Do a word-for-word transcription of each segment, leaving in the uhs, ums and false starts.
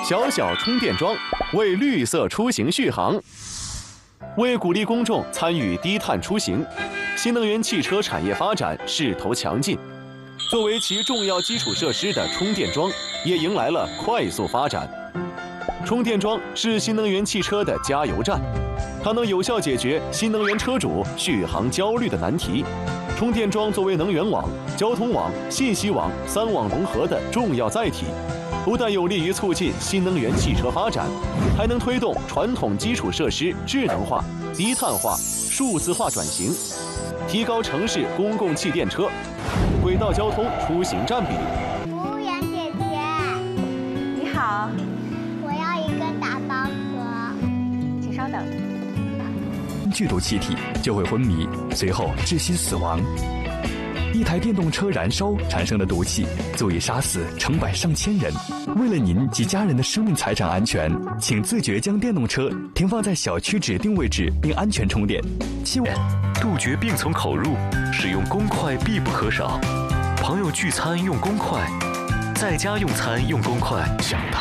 小小充电桩为绿色出行续航。为鼓励公众参与低碳出行，新能源汽车产业发展势头强劲。作为其重要基础设施的充电桩，也迎来了快速发展。充电桩是新能源汽车的加油站，它能有效解决新能源车主续航焦虑的难题。充电桩作为能源网、交通网、信息网三网融合的重要载体，不但有利于促进新能源汽车发展，还能推动传统基础设施智能化、低碳化、数字化转型，提高城市公共汽电车、轨道交通出行占比。 服务员姐姐， 你好， 我要一个打包盒， 请稍等。 剧毒气体就会昏迷，随后窒息死亡。一台电动车燃烧产生的毒气足以杀死成百上千人。为了您及家人的生命财产安全，请自觉将电动车停放在小区指定位置并安全充电。希望杜绝病从口入，使用公筷必不可少。朋友聚餐用公筷，在家用餐用公筷，想的。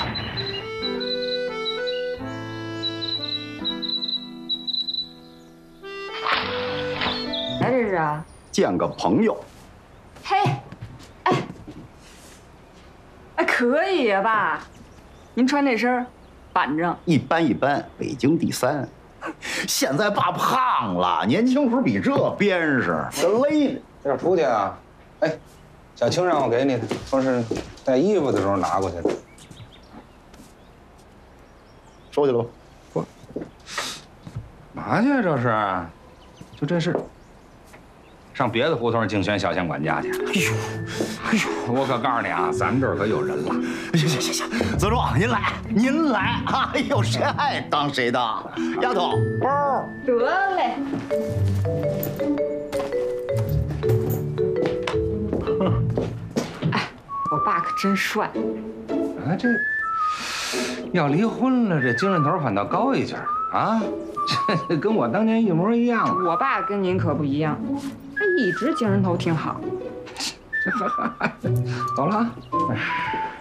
来这是啊？ 见个朋友。 嘿，哎，哎，可以呀，爸。您穿这身，板正。 一般一般，北京第三。现在爸胖了，年轻时候比这鞭实，这勒的。 要出去啊？哎，小青让我给你的，说是带衣服的时候拿过去的。 收去了吧。 不，嘛去这是？就这事。上别的胡同竞选小县管家去。哎呦，哎呦，我可告诉你啊，咱们这儿可有人了。 行行行行，泽壮您来，您来。哎呦，谁爱当谁当。丫头，包。 得嘞。哎，我爸可真帅。 啊，这要离婚了，这精神头反倒高一截啊！这跟我当年一模一样。 我爸跟您可不一样。他一直精神头挺好。 走了啊！